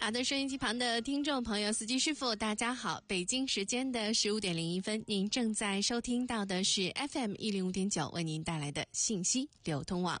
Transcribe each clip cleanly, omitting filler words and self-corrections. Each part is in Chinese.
好的，收音机旁的听众朋友，司机师傅大家好，北京时间的15点01分，您正在收听到的是 FM 105.9为您带来的信息流通网。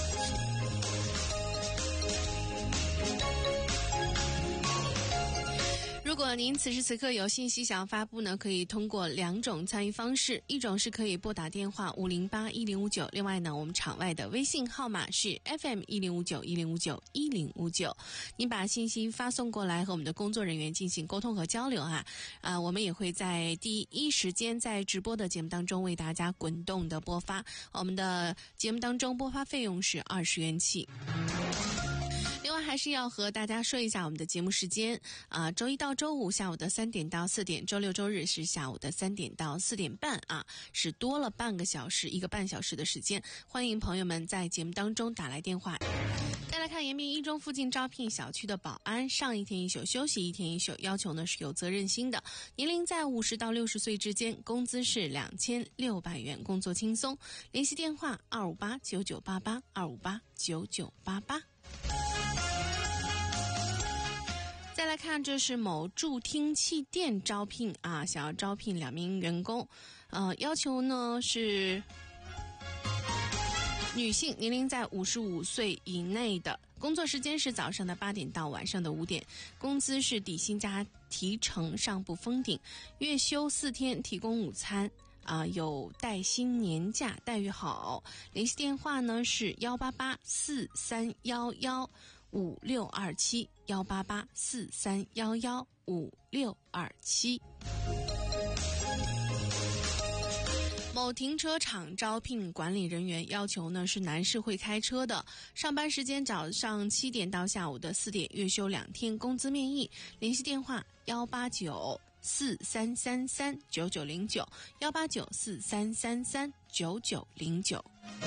如果您此时此刻有信息想要发布呢，可以通过2种参与方式，一种是可以拨打电话5081059，另外呢，我们场外的微信号码是 FM 105910591059，您把信息发送过来，和我们的工作人员进行沟通和交流我们也会在第一时间在直播的节目当中为大家滚动的播发，我们的节目当中播发费用是20元起。另外还是要和大家说一下我们的节目时间周一到周五下午的3点到4点，周六周日是下午的3点到4点半是多了半个小时，1个半小时的时间，欢迎朋友们在节目当中打来电话。再来看延边一中附近招聘小区的保安，上1天1宿，休息1天1宿，要求呢是有责任心的，年龄在50到60岁之间，工资是2600元，工作轻松。联系电话2589988 2589988。再来看，这是某助听器店招聘想要招聘2名员工，要求呢是女性，年龄在55岁以内的，工作时间是早上的8点到晚上的5点，工资是底薪加提成，上不封顶，月休4天，提供午餐。有带薪年假，待遇好。联系电话呢是18843115627 18843115627。某停车场招聘管理人员，要求呢是男士会开车的，上班时间早上7点到下午的4点，月休2天，工资面议。联系电话18943339909 18943339909。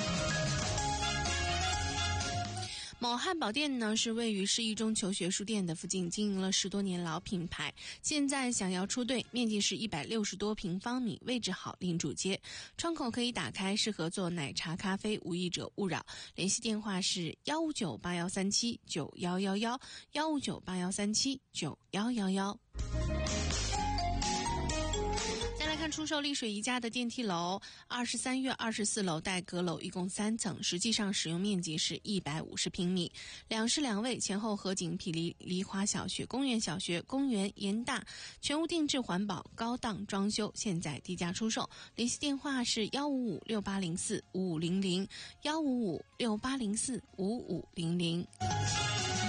某汉堡店呢是位于市一中求学书店的附近，经营了10多年老品牌，现在想要出队，面积是160多平方米，位置好，临主街，窗口可以打开，适合做奶茶咖啡，无意者勿扰。联系电话是15981379111 15981379111。看出售丽水宜家的电梯楼，23月24楼带阁楼，一共3层，实际上使用面积是150平米，2室2卫，前后合景毗邻梨花小学、公园小学、公园严大，全屋定制环保，高档装修，现在低价出售。联系电话是15568045500 15568045500。